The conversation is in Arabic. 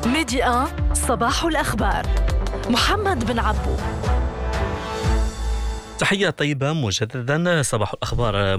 ميديا صباح الأخبار. محمد بن عبو. تحية طيبة مجددا. صباح الأخبار